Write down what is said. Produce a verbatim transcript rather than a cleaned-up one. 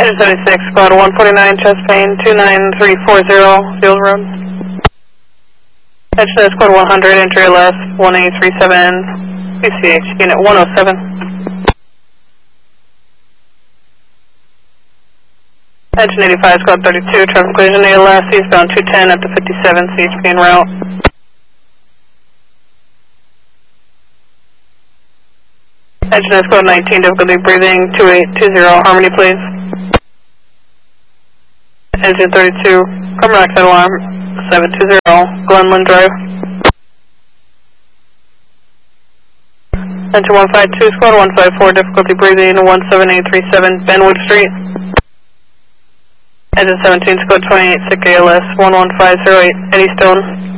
Engine seventy-six, squad one forty-nine, chest pain, two nine three four zero, Field Road. Engine squad one hundred, entry left, one eight three seven, P C H, unit one oh seven. Engine eighty-five, squad thirty-two, traffic collision A L S, eastbound two ten up to fifty-seven, C H P en route. Engine squad nineteen, difficulty breathing, two eight two zero, Harmony please. Engine thirty-two, carbon monoxide alarm, seven two zero, Glenland Drive. Engine one five two, squad one five four, difficulty breathing, one seven eight three seven, Benwood Street. Engine seventeen, squad twenty-eight, sick A L S, one one five zero eight, Eddystone.